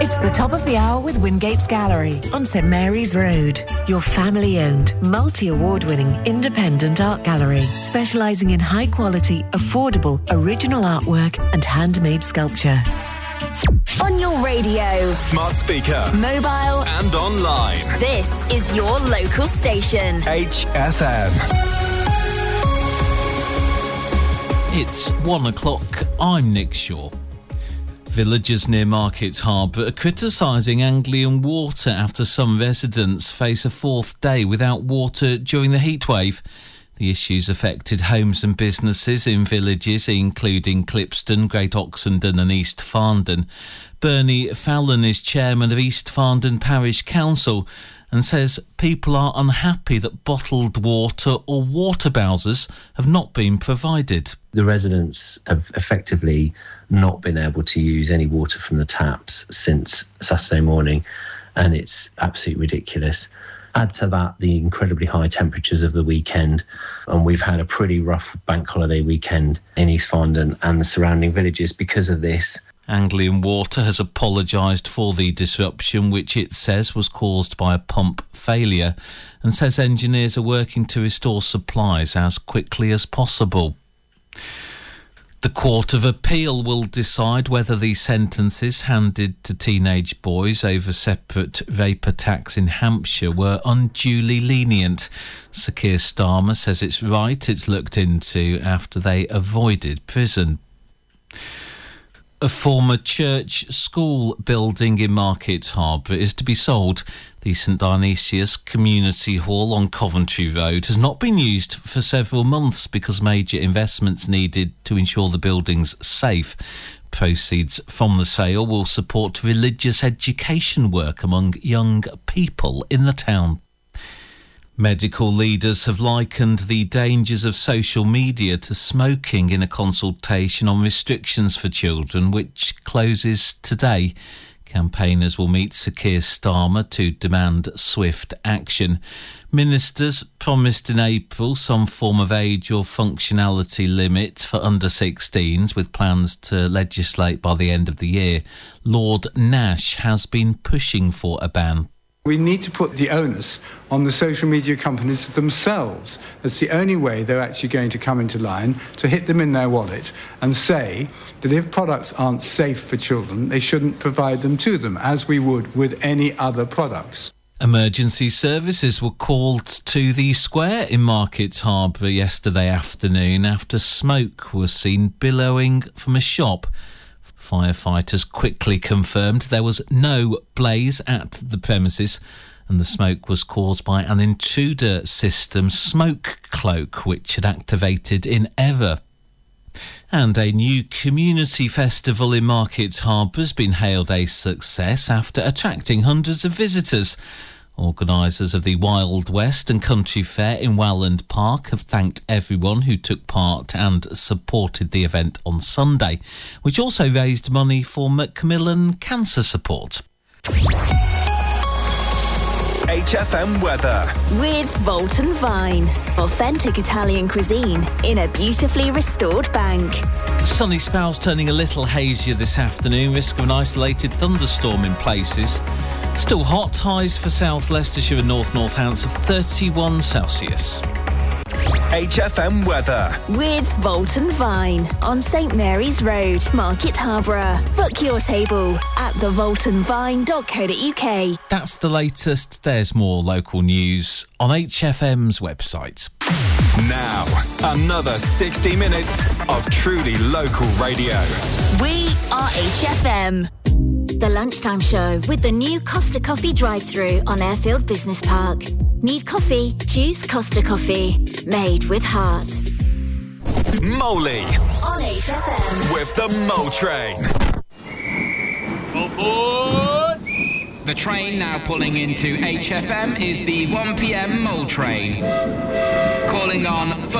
It's the top of the hour with Wingates Gallery on St Mary's Road. Your family-owned, multi-award-winning independent art gallery, specialising in high-quality, affordable, original artwork and handmade sculpture. On your radio, smart speaker, mobile and online. This is your local station. HFM. It's 1 o'clock. I'm Nick Shaw. Villagers near Market Harbour are criticising Anglian Water after some residents face a fourth day without water during the heatwave. The issues affected homes and businesses in villages including Clipston, Great Oxenden and East Farndon. Bernie Fallon is chairman of East Farndon Parish Council and says people are unhappy that bottled water or water bowsers have not been provided. The residents have effectively not been able to use any water from the taps since Saturday morning, and it's absolutely ridiculous. Add to that the incredibly high temperatures of the weekend, and we've had a pretty rough bank holiday weekend in East Farndon and the surrounding villages because of this. Anglian Water has apologised for the disruption, which it says was caused by a pump failure, and says engineers are working to restore supplies as quickly as possible. The Court of Appeal will decide whether the sentences handed to teenage boys over separate rape attacks in Hampshire were unduly lenient. Sir Keir Starmer says it's right it's looked into after they avoided prison. A former church school building in Market Harbour is to be sold. The St Dionysius Community Hall on Coventry Road has not been used for several months because major investments needed to ensure the building's safe. Proceeds from the sale will support religious education work among young people in the town. Medical leaders have likened the dangers of social media to smoking in a consultation on restrictions for children, which closes today. Campaigners will meet Sir Keir Starmer to demand swift action. Ministers promised in April some form of age or functionality limit for under-16s, with plans to legislate by the end of the year. Lord Nash has been pushing for a ban. We need to put the onus on the social media companies themselves. That's the only way they're actually going to come into line, to hit them in their wallet and say that if products aren't safe for children, they shouldn't provide them to them, as we would with any other products. Emergency services were called to the square in Market Harbour yesterday afternoon after smoke was seen billowing from a shop. Firefighters quickly confirmed there was no blaze at the premises and the smoke was caused by an intruder system smoke cloak which had activated in error. And a new community festival in Market Harbour has been hailed a success after attracting hundreds of visitors. Organisers of the Wild West and Country Fair in Welland Park have thanked everyone who took part and supported the event on Sunday, which also raised money for Macmillan Cancer Support. HFM weather. With Volton Vine. Authentic Italian cuisine in a beautifully restored bank. Sunny spells turning a little hazier this afternoon, risk of an isolated thunderstorm in places. Still hot, highs for South Leicestershire and North Northants of 31 Celsius. HFM weather. With Volton Vine on St Mary's Road, Market Harbour. Book your table at thevoltonvine.co.uk. That's the latest. There's more local news on HFM's website. Now, another 60 minutes of truly local radio. We are HFM. The Lunchtime Show with the new Costa Coffee drive-thru on Airfield Business Park. Need coffee? Choose Costa Coffee. Made with heart. Moley. On HFM. With the Mole Train. Aboard! The train now pulling into HFM is the 1 p.m. Mole Train. Calling on